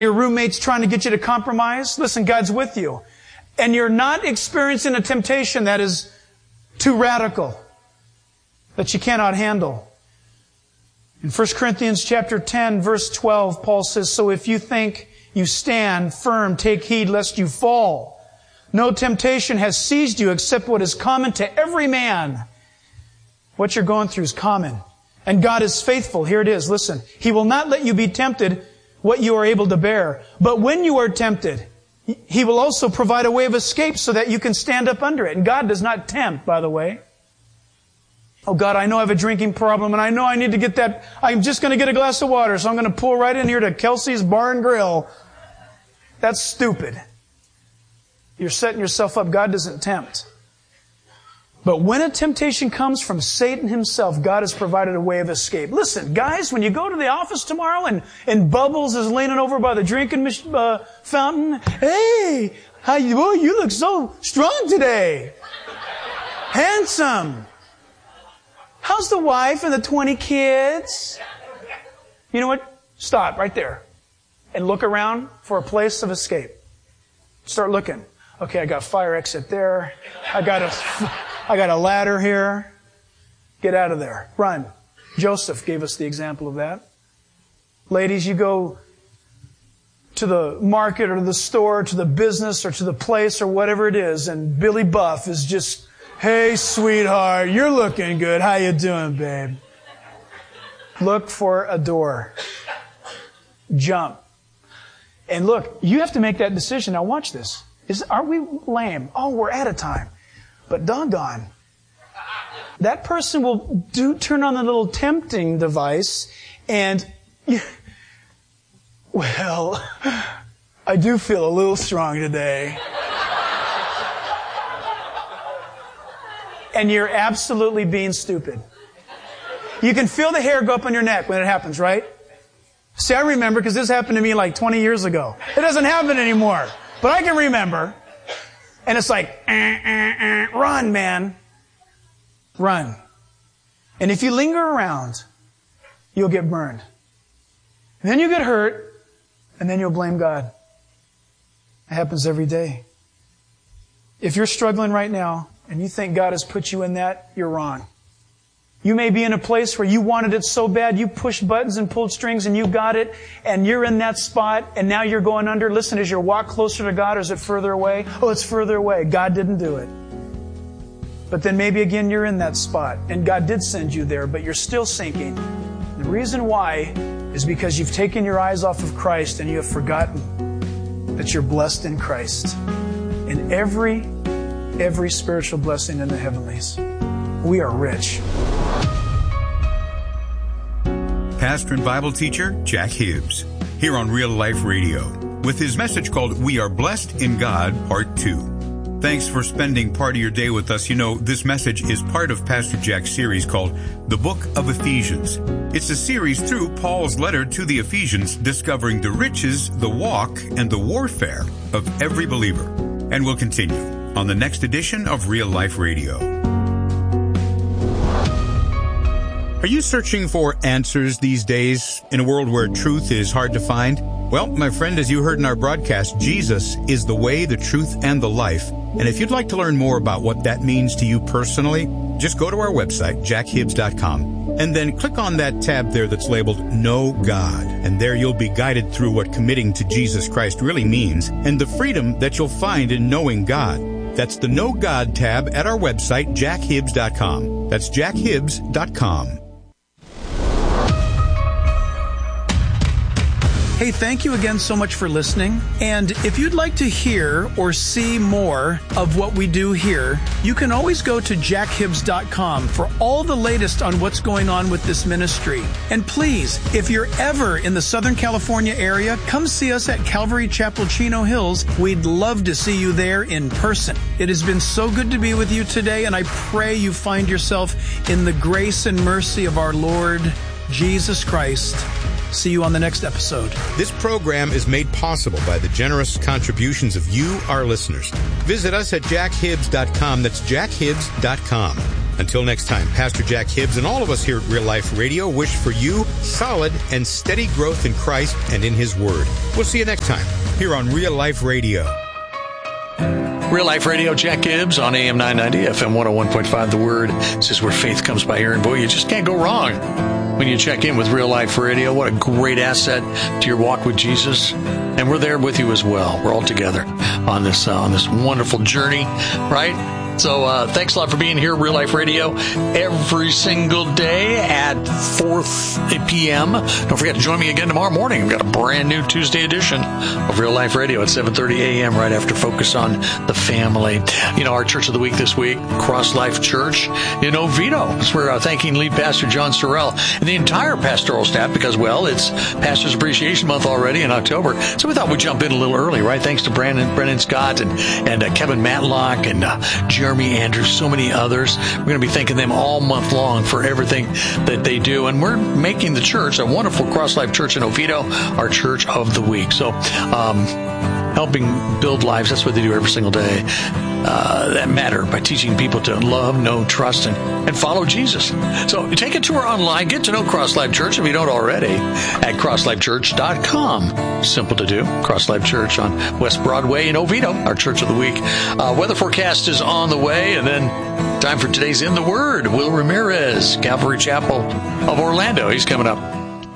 Your roommate's trying to get you to compromise. Listen, God's with you. And you're not experiencing a temptation that is too radical, that you cannot handle. In 1 Corinthians chapter 10, verse 12, Paul says, so if you think you stand firm, take heed lest you fall. No temptation has seized you except what is common to every man. What you're going through is common. And God is faithful. Here it is. Listen. He will not let you be tempted what you are able to bear. But when you are tempted, He will also provide a way of escape so that you can stand up under it. And God does not tempt, by the way. Oh God, I know I have a drinking problem and I know I need to get that. I'm just going to get a glass of water, so I'm going to pull right in here to Kelsey's Bar and Grill. That's stupid. You're setting yourself up. God doesn't tempt. But when a temptation comes from Satan himself, God has provided a way of escape. Listen, guys, when you go to the office tomorrow and Bubbles is leaning over by the drinking fountain, hey, you look so strong today. Handsome. How's the wife and the 20 kids? You know what? Stop right there and look around for a place of escape. Start looking. Okay, I got a fire exit there. I got a ladder here. Get out of there. Run. Joseph gave us the example of that. Ladies, you go to the market or to the store, to the business or to the place or whatever it is, and Billy Buff is just, hey, sweetheart, you're looking good. How you doing, babe? Look for a door. Jump. And look, you have to make that decision. Now watch this. Are we lame? Oh, we're out of time. But doggone, that person will turn on the little tempting device and, well, I do feel a little strong today. And you're absolutely being stupid. You can feel the hair go up on your neck when it happens, right? See, I remember because this happened to me like 20 years ago. It doesn't happen anymore. But I can remember. And it's like, run, man. Run. And if you linger around, you'll get burned. And then you get hurt, and then you'll blame God. It happens every day. If you're struggling right now, and you think God has put you in that, you're wrong. You may be in a place where you wanted it so bad, you pushed buttons and pulled strings and you got it, and you're in that spot, and now you're going under. Listen, is your walk closer to God or is it further away? Oh, it's further away. God didn't do it. But then maybe again you're in that spot, and God did send you there, but you're still sinking. The reason why is because you've taken your eyes off of Christ and you have forgotten that you're blessed in Christ. In every spiritual blessing in the heavenlies. We are rich. Pastor and Bible teacher Jack Hibbs, here on Real Life Radio, with his message called We Are Blessed in God, Part 2. Thanks for spending part of your day with us. You know, this message is part of Pastor Jack's series called The Book of Ephesians. It's a series through Paul's letter to the Ephesians, discovering the riches, the walk, and the warfare of every believer. And we'll continue on the next edition of Real Life Radio. Are you searching for answers these days in a world where truth is hard to find? Well, my friend, as you heard in our broadcast, Jesus is the way, the truth, and the life. And if you'd like to learn more about what that means to you personally, just go to our website, jackhibbs.com, and then click on that tab there that's labeled Know God. And there you'll be guided through what committing to Jesus Christ really means and the freedom that you'll find in knowing God. That's the Know God tab at our website, jackhibbs.com. That's jackhibbs.com. Hey, thank you again so much for listening. And if you'd like to hear or see more of what we do here, you can always go to jackhibbs.com for all the latest on what's going on with this ministry. And please, if you're ever in the Southern California area, come see us at Calvary Chapel, Chino Hills. We'd love to see you there in person. It has been so good to be with you today, and I pray you find yourself in the grace and mercy of our Lord Jesus Christ. See you on the next episode. This program is made possible by the generous contributions of you, our listeners. Visit us at jackhibbs.com. That's jackhibbs.com. Until next time, Pastor Jack Hibbs and all of us here at Real Life Radio wish for you solid and steady growth in Christ and in His Word. We'll see you next time here on Real Life Radio. Real Life Radio, Jack Hibbs on AM 990, FM 101.5. The Word. This is where faith comes by hearing. Boy, you just can't go wrong when you check in with Real Life Radio. What a great asset to your walk with Jesus. And we're there with you as well. We're all together on this wonderful journey, right? So thanks a lot for being here, Real Life Radio, every single day at 4 p.m. Don't forget to join me again tomorrow morning. We've got a brand new Tuesday edition of Real Life Radio at 7:30 a.m. right after Focus on the Family. You know, our church of the week this week, Cross Life Church in Oviedo. We're thanking lead pastor John Sorrell and the entire pastoral staff because, well, it's Pastor's Appreciation Month already in October. So we thought we'd jump in a little early, right? Thanks to Brennan Scott and Kevin Matlock and Jeremy Andrews, so many others. We're going to be thanking them all month long for everything that they do. And we're making the church, a wonderful Cross Life Church in Oviedo, our church of the week. So helping build lives, that's what they do every single day. That matter by teaching people to love, know, trust, and follow Jesus. So take a tour online. Get to know Cross Life Church if you don't already at crosslifechurch.com. Simple to do. Cross Life Church on West Broadway in Oviedo, our church of the week. Weather forecast is on the way, and then time for today's In the Word. Will Ramirez, Calvary Chapel of Orlando. He's coming up.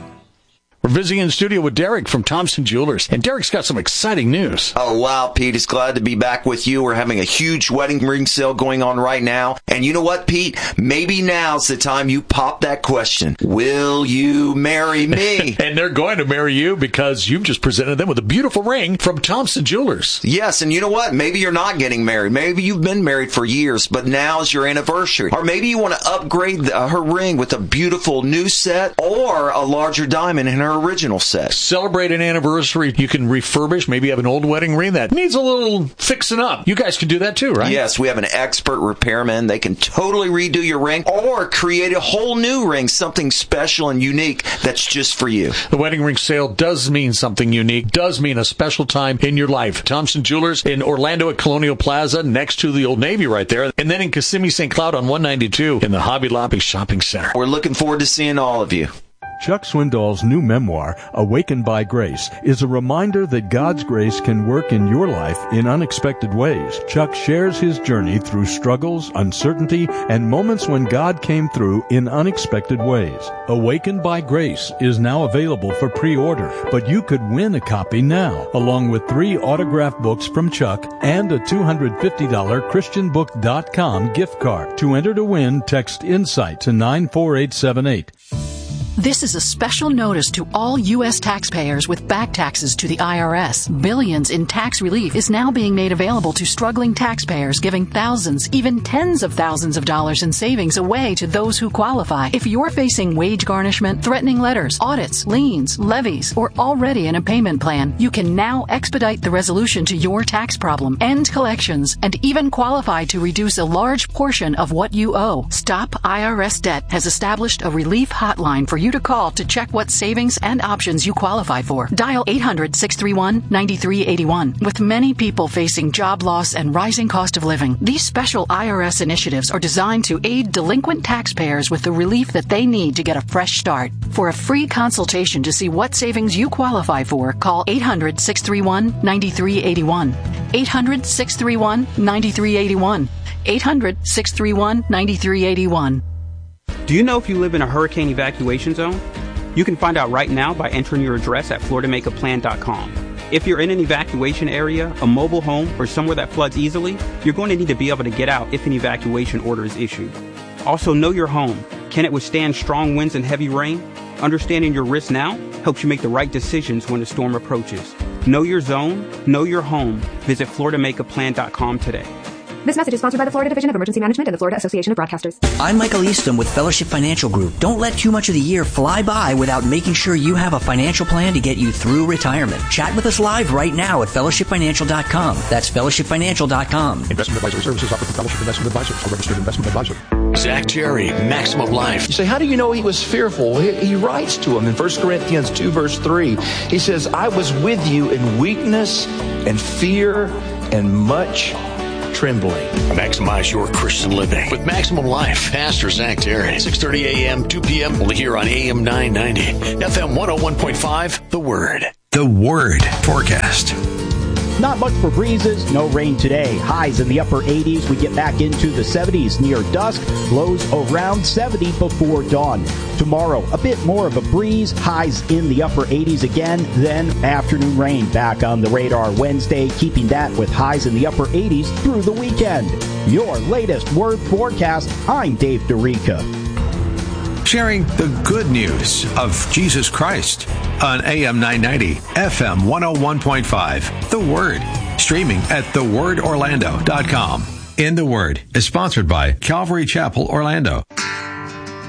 We're visiting in the studio with Derek from Thompson Jewelers, and Derek's got some exciting news. Oh, wow, Pete. It's glad to be back with you. We're having a huge wedding ring sale going on right now. And you know what, Pete? Maybe now's the time you pop that question. Will you marry me? And they're going to marry you because you've just presented them with a beautiful ring from Thompson Jewelers. Yes, and you know what? Maybe you're not getting married. Maybe you've been married for years, but now's your anniversary. Or maybe you want to upgrade her ring with a beautiful new set or a larger diamond in her original set. Celebrate an anniversary. You can refurbish. Maybe you have an old wedding ring that needs a little fixing up. You guys can do that too, right? Yes, we have an expert repairman. They can totally redo your ring or create a whole new ring, something special and unique that's just for you. The wedding ring sale does mean something unique, does mean a special time in your life. Thompson Jewelers in Orlando at Colonial Plaza next to the Old Navy right there. And then in Kissimmee, St. Cloud on 192 in the Hobby Lobby Shopping Center. We're looking forward to seeing all of you. Chuck Swindoll's new memoir, Awakened by Grace, is a reminder that God's grace can work in your life in unexpected ways. Chuck shares his journey through struggles, uncertainty, and moments when God came through in unexpected ways. Awakened by Grace is now available for pre-order, but you could win a copy now, along with 3 autographed books from Chuck and a $250 ChristianBook.com gift card. To enter to win, text INSIGHT to 94878. This is a special notice to all U.S. taxpayers with back taxes to the IRS. Billions in tax relief is now being made available to struggling taxpayers, giving thousands, even tens of thousands of dollars in savings away to those who qualify. If you're facing wage garnishment, threatening letters, audits, liens, levies, or already in a payment plan, you can now expedite the resolution to your tax problem, end collections, and even qualify to reduce a large portion of what you owe. Stop IRS Debt has established a relief hotline for you to call to check what savings and options you qualify for. Dial 800-631-9381. With many people facing job loss and rising cost of living, these special IRS initiatives are designed to aid delinquent taxpayers with the relief that they need to get a fresh start. For a free consultation to see what savings you qualify for, call 800-631-9381. 800-631-9381. 800-631-9381. Do you know if you live in a hurricane evacuation zone? You can find out right now by entering your address at FloridaMakeAPlan.com. If you're in an evacuation area, a mobile home, or somewhere that floods easily, you're going to need to be able to get out if an evacuation order is issued. Also, know your home. Can it withstand strong winds and heavy rain? Understanding your risks now helps you make the right decisions when a storm approaches. Know your zone, know your home. Visit FloridaMakeAPlan.com today. This message is sponsored by the Florida Division of Emergency Management and the Florida Association of Broadcasters. I'm Michael Easton with Fellowship Financial Group. Don't let too much of the year fly by without making sure you have a financial plan to get you through retirement. Chat with us live right now at fellowshipfinancial.com. That's fellowshipfinancial.com. Investment advisory services offered from Fellowship Investment Advisors, a registered investment advisor. Zach Jerry, Maximum Life. You say, how do you know he was fearful? He writes to him in 1 Corinthians 2, verse 3. He says, I was with you in weakness and fear and much trembling. Maximize your Christian living with Maximum Life. Pastor Zach Terry, 6:30 a.m., 2 p.m. Only here on AM 990, FM 101.5, The Word. The Word forecast. Not much for breezes, no rain today. Highs in the upper 80s. We get back into the 70s near dusk. Lows around 70 before dawn. Tomorrow, a bit more of a breeze. Highs in the upper 80s again. Then afternoon rain back on the radar Wednesday, keeping that with highs in the upper 80s through the weekend. Your latest Word forecast. I'm Dave DeRica. Sharing the good news of Jesus Christ on AM 990, FM 101.5. The Word. Streaming at thewordorlando.com. In the Word is sponsored by Calvary Chapel, Orlando.